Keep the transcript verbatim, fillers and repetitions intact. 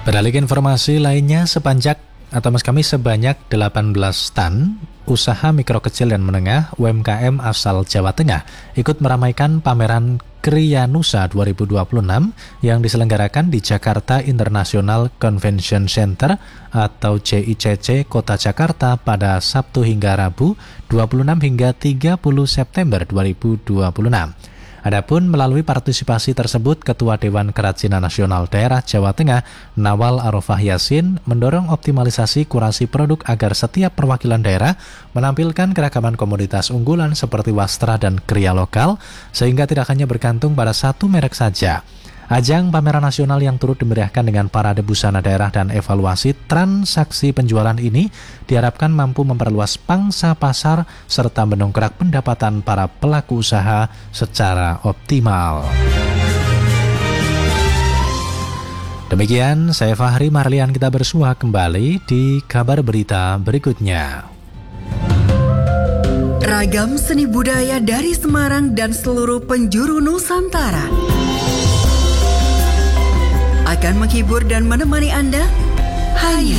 Beralih ke informasi lainnya, sepanjak atau mas kami sebanyak delapan belas stand usaha mikro kecil dan menengah U M K M asal Jawa Tengah ikut meramaikan pameran Kriya Nusa dua ribu dua puluh enam yang diselenggarakan di Jakarta International Convention Center atau J I C C Kota Jakarta pada Sabtu hingga Rabu dua puluh enam hingga tiga puluh September dua ribu dua puluh enam. Adapun melalui partisipasi tersebut, Ketua Dewan Kerajinan Nasional Daerah Jawa Tengah, Nawal Arofah Yasin, mendorong optimalisasi kurasi produk agar setiap perwakilan daerah menampilkan keragaman komoditas unggulan seperti wastra dan kriya lokal, sehingga tidak hanya bergantung pada satu merek saja. Ajang pameran nasional yang turut dimeriahkan dengan parade busana daerah dan evaluasi transaksi penjualan ini diharapkan mampu memperluas pangsa pasar serta mendongkrak pendapatan para pelaku usaha secara optimal. Demikian, saya Fahri Marlian, kita bersua kembali di kabar berita berikutnya. Ragam seni budaya dari Semarang dan seluruh penjuru Nusantara akan menghibur dan menemani Anda hanya